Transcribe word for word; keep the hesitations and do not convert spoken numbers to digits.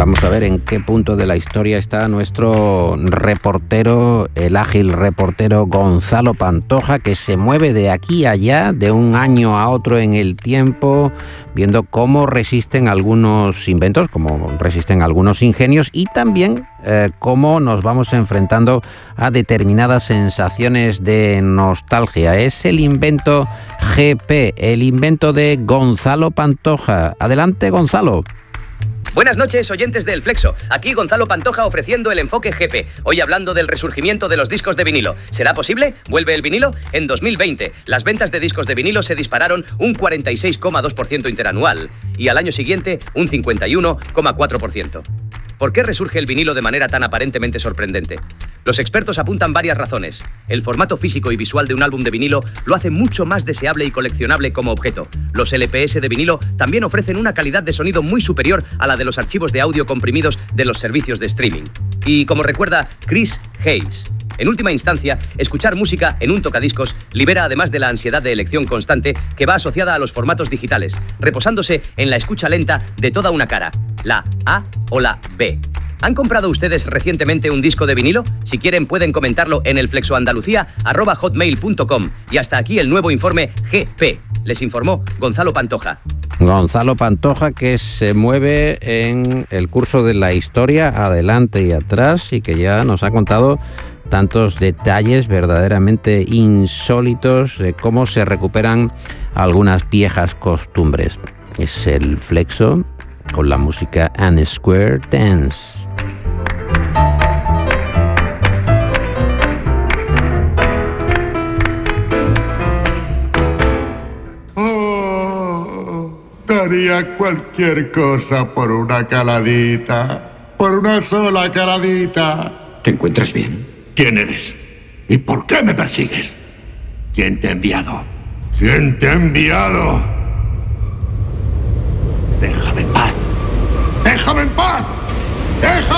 Vamos a ver en qué punto de la historia está nuestro reportero, el ágil reportero Gonzalo Pantoja, que se mueve de aquí a allá, de un año a otro en el tiempo, viendo cómo resisten algunos inventos, cómo resisten algunos ingenios y también eh, cómo nos vamos enfrentando a determinadas sensaciones de nostalgia. Es el invento G P, el invento de Gonzalo Pantoja. Adelante, Gonzalo. Buenas noches, oyentes del Flexo. Aquí Gonzalo Pantoja ofreciendo el enfoque G P. Hoy hablando del resurgimiento de los discos de vinilo. ¿Será posible? ¿Vuelve el vinilo? En dos mil veinte, las ventas de discos de vinilo se dispararon un cuarenta y seis coma dos por ciento interanual y al año siguiente un cincuenta y uno coma cuatro por ciento. ¿Por qué resurge el vinilo de manera tan aparentemente sorprendente? Los expertos apuntan varias razones. El formato físico y visual de un álbum de vinilo lo hace mucho más deseable y coleccionable como objeto. Los L P S de vinilo también ofrecen una calidad de sonido muy superior a la de los archivos de audio comprimidos de los servicios de streaming. Y como recuerda Chris Hayes, en última instancia, escuchar música en un tocadiscos libera además de la ansiedad de elección constante que va asociada a los formatos digitales, reposándose en la escucha lenta de toda una cara, la A o la B. ¿Han comprado ustedes recientemente un disco de vinilo? Si quieren pueden comentarlo en el flexoandalucía arroba hotmail punto com. Y hasta aquí el nuevo informe G P. Les informó Gonzalo Pantoja. Gonzalo Pantoja, que se mueve en el curso de la historia adelante y atrás y que ya nos ha contado tantos detalles verdaderamente insólitos de cómo se recuperan algunas viejas costumbres. Es el Flexo con la música And Square Dance. Oh, daría cualquier cosa por una caladita, por una sola caladita. ¿Te encuentras bien? ¿Quién eres? ¿Y por qué me persigues? ¿Quién te ha enviado? ¿Quién te ha enviado? Déjame en paz. ¡Déjame en paz! ¡Déjame!